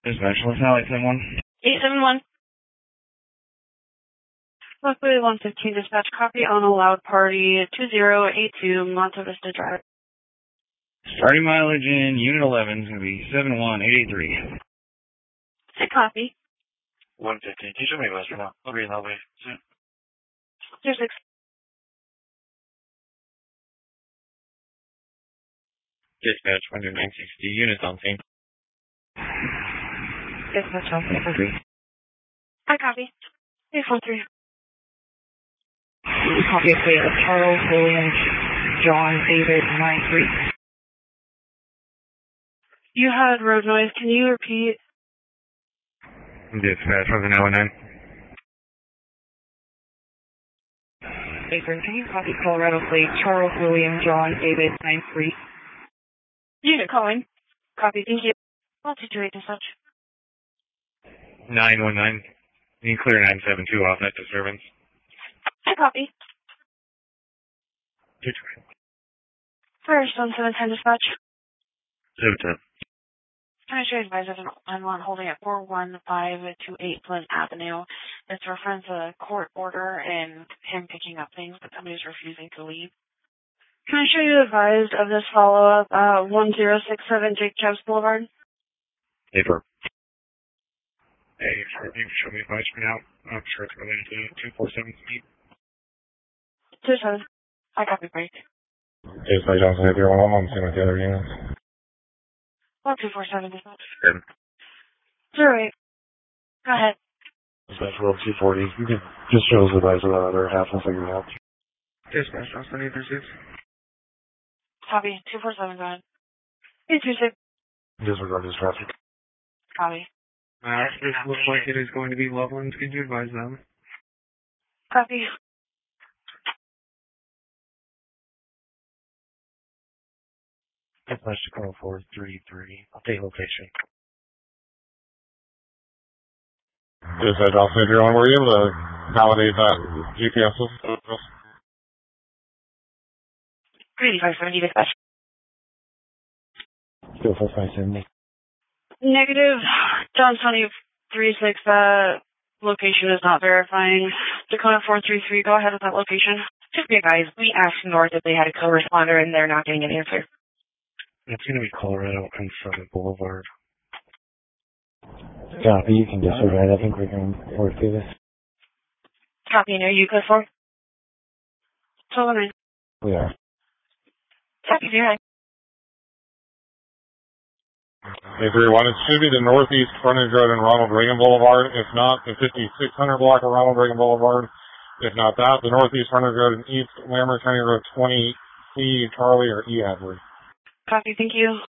Dispatch, what's now 871? 871. Luckily 115 dispatch, copy on a loud party 2082 Monte Vista Drive. Starting mileage in Unit 11 is going to be 71883. Copy. 115. Can you show me west for now? I'll be in that way soon. 06. Dispatch 160 units on scene. Dispatch 163. I copy. 843. Copy of Charles William John David 93. You had road noise. Can you repeat? Dispatch 119. Apron, can you copy Colorado plate Charles William John David 93? Unit calling. Copy, thank you. 1228 dispatch. 919. You can clear 972 off net disturbance. I copy. 220. Firestone 710 dispatch. 710. Can I show you advise of an on holding at 41528 Flint Avenue? It's reference a court order and him picking up things, but somebody's refusing to leave. Can I show you advised of this follow-up 1067 Jake Chubbs Boulevard? Paper. Hey, you can show me advice for now. I'm sure it's related to 247 speed. 27. I copy break. Dispatch Johnson, if you're on same with the other units. 1247 dispatch. Good. 08. Go ahead. Dispatch World 240. You can just show us advice of that other half and figure it out. Dispatch, Johnson 836. Copy. 247, go ahead. 826. Disregard this traffic. Copy. This looks like it is going to be Loveland. Could you advise them? Copy. Dispatch to call 433. Update location. Dispatch Johnson, if you're on, were you able to validate that GPS system? 3570 dispatch. Still 570. Negative. John Tony 36, location is not verifying. Dakota 433, go ahead with that location. Yeah, guys, we asked North if they had a co-responder and they're not getting an answer. It's going to be Colorado and Summit Boulevard. Copy, you can disregard. I think we can work through this. Copy, and are you good for? 1209. We are. Copy, zero. Hey, 31, it should be the northeast frontage road and Ronald Reagan Boulevard. If not, the 5600 block of Ronald Reagan Boulevard. If not that, the northeast frontage road and east Lambert County Road 20, C, Charlie, or E. Hadley. Copy, thank you.